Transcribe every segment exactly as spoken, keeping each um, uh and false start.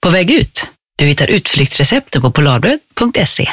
På väg ut. Du hittar utflyktsrecepten på polarbröd punkt se.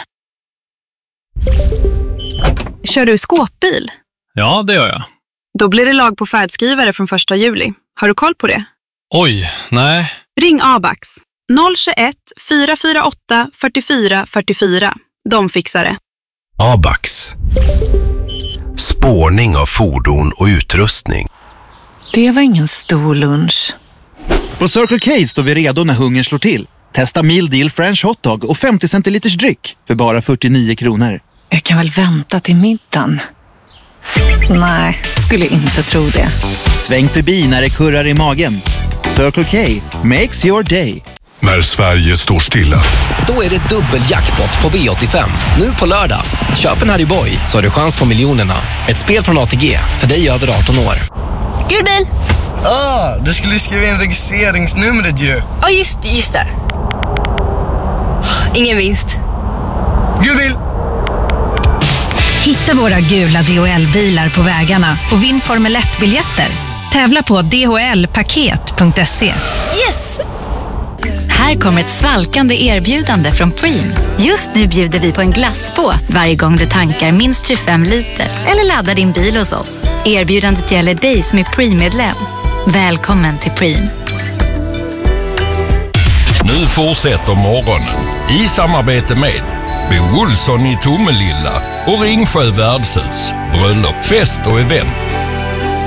Kör du skåpbil? Ja, det gör jag. Då blir det lag på färdskrivare från första juli. Har du koll på det? Oj, nej. Ring Abax. noll tjugoett, fyra fyra åtta, fyrtiofyra fyrtiofyra. De fixar det. Abax. Spårning av fordon och utrustning. Det var ingen stor lunch. På Circle K står vi redo när hungern slår till. Testa Meal Deal French Hotdog och femtio centiliters dryck för bara fyrtionio kronor. Jag kan väl vänta till middagen. Nej, skulle inte tro det. Sväng förbi när det kurrar i magen. Circle K makes your day. När Sverige står stilla. Då är det dubbeljackpot på V åttiofem. Nu på lördag. Köp en Harry Boy så har du chans på miljonerna. Ett spel från A T G för dig över arton år. Gul bil! Ah, du skulle skriva in registreringsnumret ju. Ja, ah, just, just det. Ingen vinst. Gul bil! Hitta våra gula D H L-bilar på vägarna och vinn Formel ett-biljetter. Tävla på d h l paket punkt se. Yes! Här kommer ett svalkande erbjudande från Preem. Just nu bjuder vi på en glassbåt varje gång du tankar minst tjugofem liter eller laddar din bil hos oss. Erbjudandet gäller dig som är Preem-medlem. Välkommen till Preem. Nu fortsätter morgonen i samarbete med Bo Olsson i Tomelilla och Ringsjö värdshus, bröllop, fest och event.